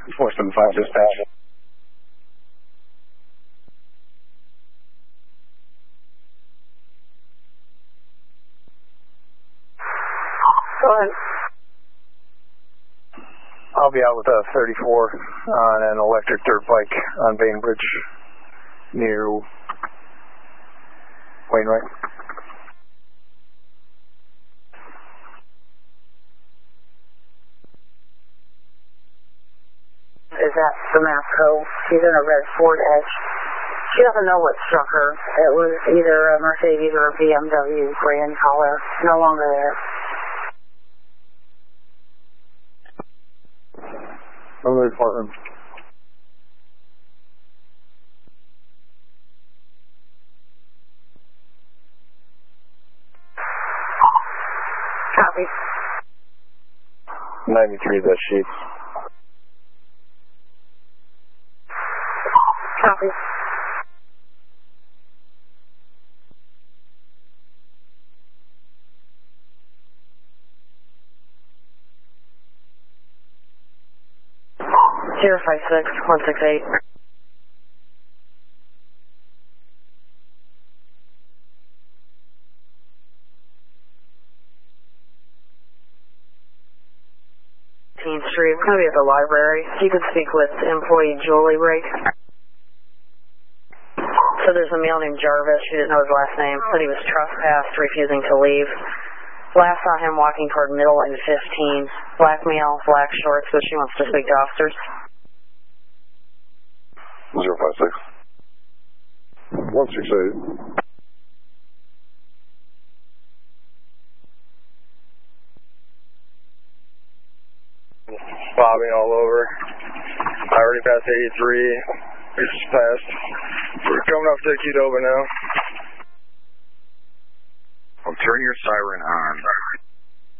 475 dispatch. Go ahead. I'll be out with a 34 on an electric dirt bike on Bainbridge near Wainwright. Is that Damasco? She's in a red Ford Edge. She doesn't know what struck her. It was either a Mercedes or a BMW brand color. No longer there. From the report room. Copy. 93 that sheet. Copy. Zero 56 168. Street. We're going to be at the library. You can speak with employee Julie Rake. So there's a male named Jarvis. She didn't know his last name. Said he was trespassed, refusing to leave. Last saw him walking toward middle and 15. Black male, black shorts, but she wants to speak to officers. 056. 168. Bobbing all over. I already passed 83. It's past. We're coming off to Qdoba now. Well, turn your siren on.